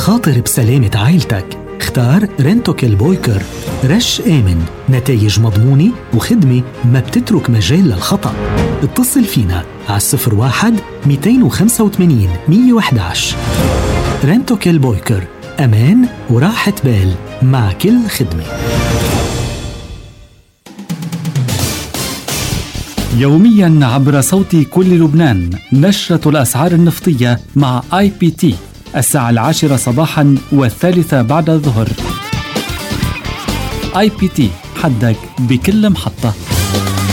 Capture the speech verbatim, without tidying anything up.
خاطر بسلامة عائلتك. اختار رنتوكيل بويكر، رش آمن، نتائج مضمونة وخدمة ما بتترك مجال للخطأ. اتصل فينا على صفر واحد مئتين وخمسة وثمانين مئة وأحد عشر. رنتوكيل بويكر، أمان وراحة بال مع كل خدمة. يومياً عبر صوت كل لبنان نشرة الأسعار النفطية مع آي بي تي الساعة العاشرة صباحاً والثالثة بعد الظهر. آي بي تي، حدك بكل محطة.